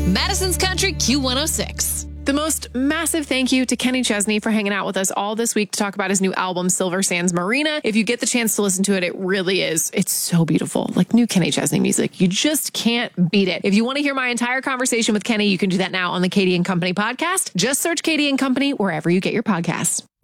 Madison's Country Q106. The most massive thank you to Kenny Chesney for hanging out with us all this week to talk about his new album, Silver Sands Marina. If you get the chance to listen to it, it really is. It's so beautiful. Like new Kenny Chesney music. You just can't beat it. If you want to hear my entire conversation with Kenny, you can do that now on the Katie and Company podcast. Just search Katie and Company wherever you get your podcasts.